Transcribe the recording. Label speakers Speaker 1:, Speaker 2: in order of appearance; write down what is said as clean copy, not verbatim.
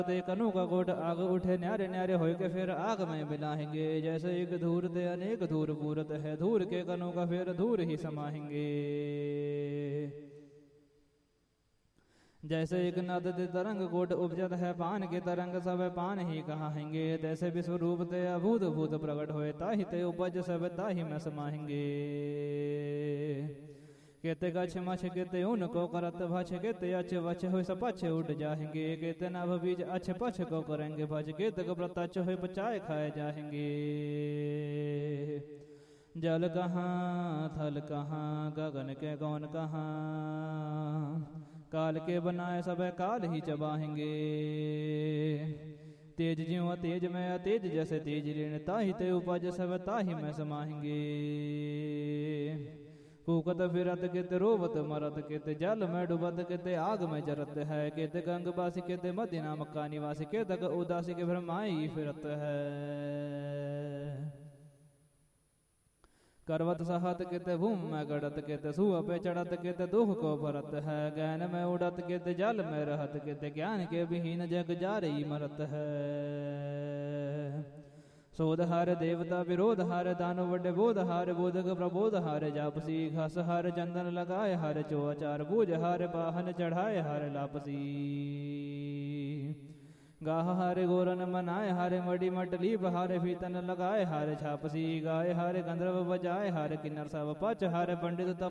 Speaker 1: ते कनु का कोट आग उठे न्यारे न्यारे होय के फिर आग में मिलाएंगे। जैसे एक धूर ते अनेक धूर पूरत है, धूर के कनु का फिर धूर ही समाएंगे। जैसे एक नद ते तरंग कोट उपजत है, पान के तरंग सब पान ही कहाएंगे। तैसे विश्व रूप ते अभूत भूत प्रकट होए, ताहि ते उपज सब ताहि में समाएंगे। केते गछ मछ केते उनको करत भछ, केते अछ वछ हो सपछ उठ जाएंगे। केते नभ बीज अछ पछ को करेंगे भज, केतक व्रत अछ हो बचाए खाए जाएंगे। जल कहाँ थल कहाँ गगन के कौन कहाँ, काल के बनाए सब काल ही चबाएंगे। तेज ज्यों तेज में अतेज जैसे तेज ऋण, ताहि ते उपज सब ताहि में समाएंगे। कूकत फिरत कित रोवत मरत, कित जल में डुबत कित आग में जरत है। कित गंगवासी कित मध्य नामक का निवासी, कितक उदासी के भ्रमाई फिरत है। करवत सहत कित भूम में गड़त, कित सुअ पे चढ़त कित दुख को भरत है। ज्ञान में उड़त कित जल में रहत, कित ज्ञान के विहीन जग जारी मरत है। शोध हार देवता विरोध हार, दानव बड़े बोध हार। बोधक प्रबोध हार जापसी, घस हार चंदन लगाए हार। चोआचार बूझ हार वाहन चढ़ाए हार लापसी। गाह हारे गोरन मनाए हारे, मड़ी मटली बहारे। फीतन लगाए हारे छापसी, गाय हारे गंधर्व बजाए हारे। किन्नर सब पच हारे, पंडित